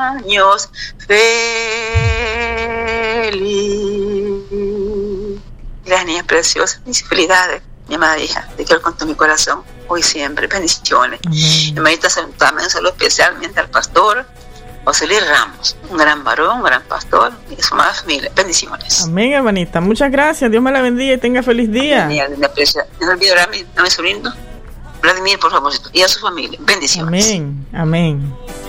años feliz. Las niñas preciosas, mis felicidades, mi amada hija, te quiero con todo mi corazón, hoy siempre, bendiciones. Hermanita, también un saludo especialmente al pastor José Luis Ramos, un gran varón, un gran pastor y su amada familia, bendiciones. Amén, hermanita, muchas gracias, Dios me la bendiga y tenga feliz día. No olvido a mi sobrino Vladimir, por favor, y a su familia, bendiciones. Amén, amén.